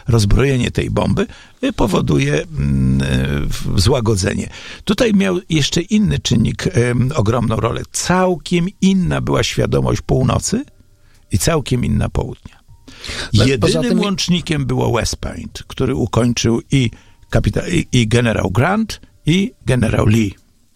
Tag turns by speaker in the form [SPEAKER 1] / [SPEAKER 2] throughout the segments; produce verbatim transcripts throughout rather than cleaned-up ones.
[SPEAKER 1] rozbrojenie tej bomby powoduje złagodzenie. Tutaj miał jeszcze inny czynnik ogromną rolę. Całkiem inna była świadomość północy i całkiem inna południa. Jedynym tym... łącznikiem było West Point, który ukończył i, kapita- i, i generał Grant, i generał Lee.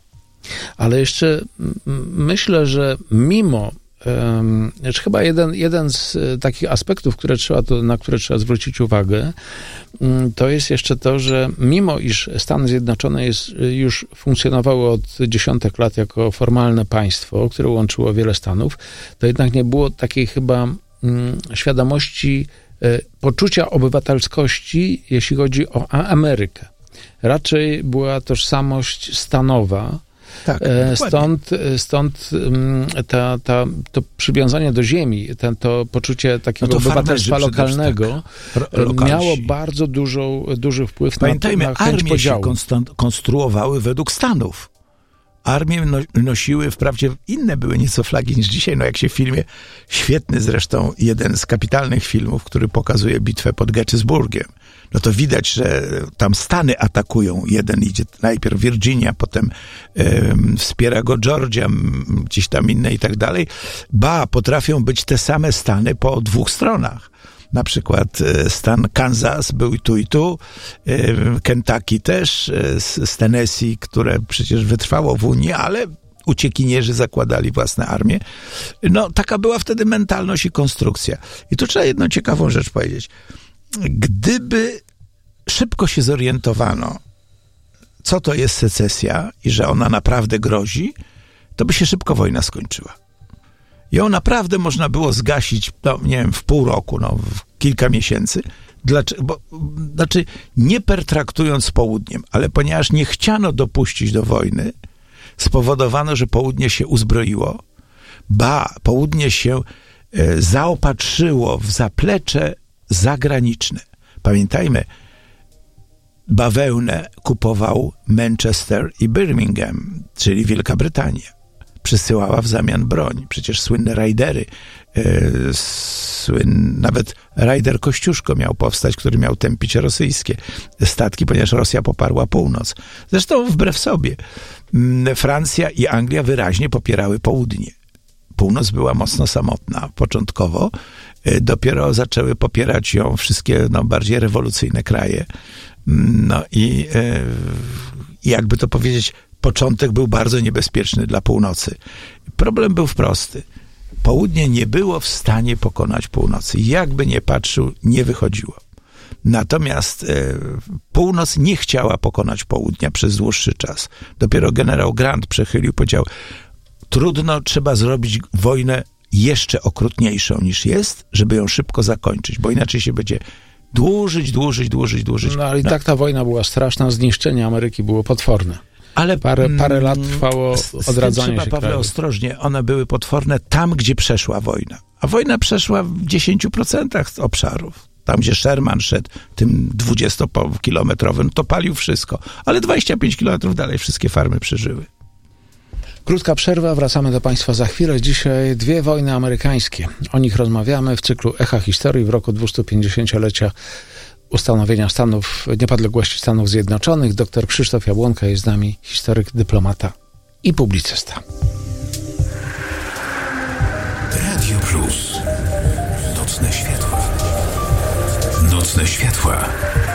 [SPEAKER 2] Ale jeszcze myślę, że mimo Um, chyba jeden, jeden z takich aspektów, które trzeba, to, na które trzeba zwrócić uwagę, um, to jest jeszcze to, że mimo iż Stany Zjednoczone jest, już funkcjonowały od dziesiątek lat jako formalne państwo, które łączyło wiele stanów, to jednak nie było takiej chyba um, świadomości, e, poczucia obywatelskości, jeśli chodzi o Amerykę. Raczej była tożsamość stanowa. Tak, stąd stąd ta, ta, to przywiązanie do ziemi, ten, to poczucie takiego no obywatelstwa lokalnego tak. miało bardzo dużo, duży wpływ
[SPEAKER 1] Pamiętajmy,
[SPEAKER 2] na, na chęć
[SPEAKER 1] armie
[SPEAKER 2] podziału.
[SPEAKER 1] się konstruowały według stanów. Armie no, nosiły, wprawdzie inne były nieco flagi niż dzisiaj, no jak się w filmie, świetny zresztą, jeden z kapitalnych filmów, który pokazuje bitwę pod Gettysburgiem, no to widać, że tam Stany atakują. Jeden idzie najpierw Virginia, potem um, wspiera go Georgia, gdzieś tam inne i tak dalej. Ba, potrafią być te same Stany po dwóch stronach. Na przykład stan Kansas był i tu i tu, Kentucky też, z Tennessee, które przecież wytrwało w Unii, ale uciekinierzy zakładali własne armie. No, taka była wtedy mentalność i konstrukcja. I tu trzeba jedną ciekawą rzecz powiedzieć. Gdyby szybko się zorientowano, co to jest secesja i że ona naprawdę grozi, to by się szybko wojna skończyła. Ją naprawdę można było zgasić, no, nie wiem, w pół roku, no, w kilka miesięcy. Dlaczego? Bo, znaczy, nie pertraktując z południem, ale ponieważ nie chciano dopuścić do wojny, spowodowano, że południe się uzbroiło, ba, południe się e, zaopatrzyło w zaplecze zagraniczne. Pamiętajmy, bawełnę kupował Manchester i Birmingham, czyli Wielka Brytania. Przysyłała w zamian broń. Przecież słynne rajdery, e, słyn, nawet rajder Kościuszko miał powstać, który miał tępić rosyjskie statki, ponieważ Rosja poparła północ. Zresztą wbrew sobie Francja i Anglia wyraźnie popierały południe. Północ była mocno samotna początkowo. E, dopiero zaczęły popierać ją wszystkie no, bardziej rewolucyjne kraje. No i e, jakby to powiedzieć, początek był bardzo niebezpieczny dla północy. Problem był prosty. Południe nie było w stanie pokonać północy. Jakby nie patrzył, nie wychodziło. Natomiast e, północ nie chciała pokonać południa przez dłuższy czas. Dopiero generał Grant przechylił, powiedział, trudno, trzeba zrobić wojnę jeszcze okrutniejszą niż jest, żeby ją szybko zakończyć, bo inaczej się będzie dłużyć, dłużyć, dłużyć, dłużyć.
[SPEAKER 2] No ale i no. tak ta wojna była straszna, zniszczenie Ameryki było potworne.
[SPEAKER 1] Ale
[SPEAKER 2] parę, parę lat trwało odradzanie
[SPEAKER 1] się. Trzeba, Pawle, ostrożnie. One były potworne tam, gdzie przeszła wojna. A wojna przeszła w dziesięć procent obszarów. Tam, gdzie Sherman szedł tym dwudziestokilometrowym, to palił wszystko. Ale dwadzieścia pięć kilometrów dalej wszystkie farmy przeżyły.
[SPEAKER 2] Krótka przerwa, wracamy do Państwa za chwilę. Dzisiaj dwie wojny amerykańskie. O nich rozmawiamy w cyklu Echa Historii w roku dwustupięćdziesięciolecia ustanowienia Stanów, niepodległości Stanów Zjednoczonych. Doktor Krzysztof Jabłonka jest z nami, historyk, dyplomata i publicysta.
[SPEAKER 3] Radio Plus. Nocne światła. Nocne światła.